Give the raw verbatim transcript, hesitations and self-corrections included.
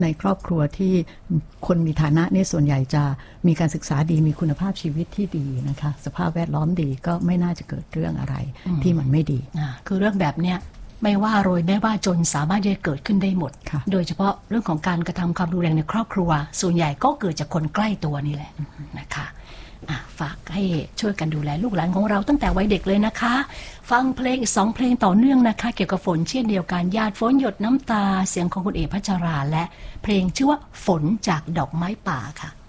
ในครอบครัวที่คนมีฐานะเนี่ยส่วนใหญ่จะมีการศึกษาดีมีคุณภาพชีวิตที่ดีนะคะสภาพแวดล้อมดีก็ไม่น่าจะเกิดเรื่องอะไรที่มันไม่ดีคือเรื่องแบบเนี้ยไม่ว่ารวยไม่ว่าจนสามารถจะเกิดขึ้นได้หมดโดยเฉพาะเรื่องของการกระทำความรุนแรงในครอบครัวส่วนใหญ่ก็เกิดจากคนใกล้ตัวนี่แหละนะคะฝากให้ช่วยกันดูแลลูกหลานของเราตั้งแต่วัยเด็กเลยนะคะฟังเพลงอีกสองเพลงต่อเนื่องนะคะเกี่ยวกับฝนเช่นเดียวกันหยาดฝนหยดน้ำตาเสียงของคุณเอกพัชราและเพลงชื่อว่าฝนจากดอกไม้ป่าค่ะ